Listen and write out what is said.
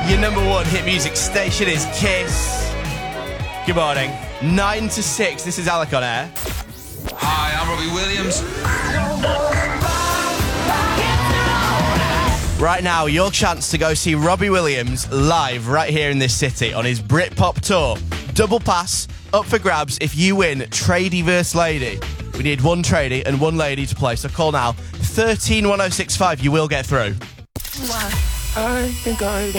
Your number one hit music station is Kiss. Good morning. 9 to 6, this is Alec on air. Hi, I'm Robbie Williams. Right now, your chance to go see Robbie Williams live right here in this city on his Britpop tour. Double pass, up for grabs if you win Tradie vs Lady. We need one tradie and one lady to play, so call now. 131065, you will get through. I think I